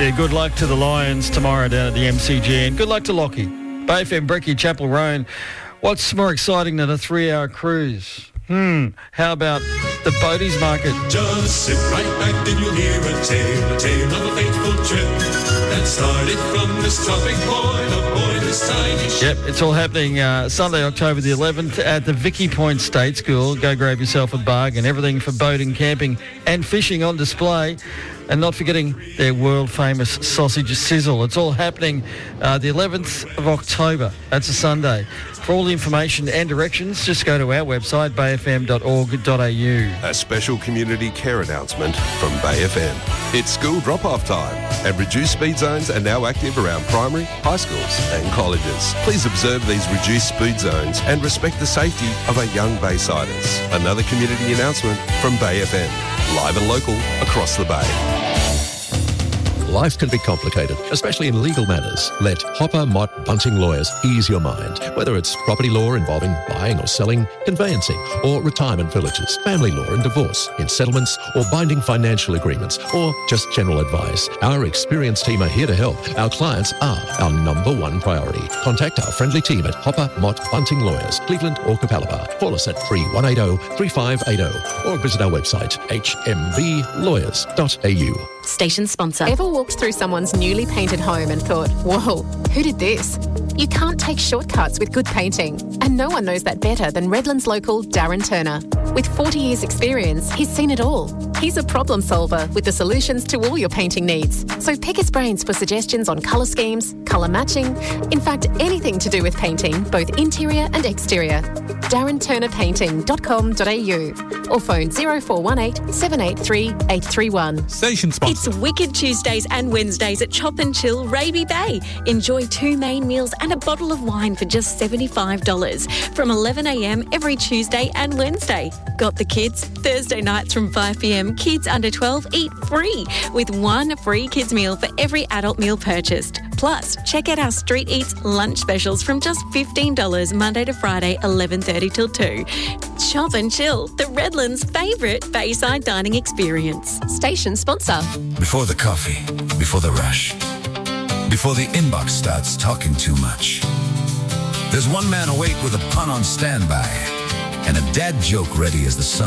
Yeah, good luck to the Lions tomorrow down at the MCG, and good luck to Lockie. Bay FM, Brecky, Chapel Roan. What's more exciting than a 3-hour cruise? How about the Boaties Market? Just sit right back and you'll hear a tale of a fateful trip that started from this tropic point aboard this tiny ship. Yep, it's all happening Sunday, October the 11th at the Vicky Point State School. Go grab yourself a bargain. Everything for boating, camping and fishing on display. And not forgetting their world-famous sausage sizzle. It's all happening the 11th of October. That's a Sunday. For all the information and directions, just go to our website, bayfm.org.au. A special community care announcement from Bay FM. It's school drop-off time, and reduced speed zones are now active around primary, high schools and colleges. Please observe these reduced speed zones and respect the safety of our young Baysiders. Another community announcement from Bay FM. Live and local across the Bay. Life can be complicated, especially in legal matters. Let Hopper Mott Bunting Lawyers ease your mind. Whether it's property law involving buying or selling, conveyancing, or retirement villages, family law and divorce, in settlements or binding financial agreements, or just general advice, our experienced team are here to help. Our clients are our number one priority. Contact our friendly team at Hopper Mott Bunting Lawyers, Cleveland or Capalaba. Call us at 3180-3580 or visit our website, hmblawyers.au. Station sponsor. Ever walked through someone's newly painted home and thought, whoa, who did this? You can't take shortcuts with good painting. And no one knows that better than Redlands local Darren Turner. With 40 years experience, he's seen it all. He's a problem solver with the solutions to all your painting needs. So pick his brains for suggestions on colour schemes, colour matching, in fact, anything to do with painting, both interior and exterior. DarrenTurnerPainting.com.au or phone 0418 783 831. Station sponsor. It's Wicked Tuesdays and Wednesdays at Chop and Chill Raby Bay. Enjoy 2 main meals and a bottle of wine for just $75 from 11 a.m. every Tuesday and Wednesday. Got the kids? Thursday nights from 5 p.m, kids under 12 eat free with 1 free kids meal for every adult meal purchased. Plus, check out our Street Eats lunch specials from just $15 Monday to Friday, 11:30 till 2. Chop and Chill, the Redlands' favourite Bayside dining experience. Station sponsor. Before the coffee, before the rush, before the inbox starts talking too much, there's one man awake with a pun on standby and a dad joke ready as the sun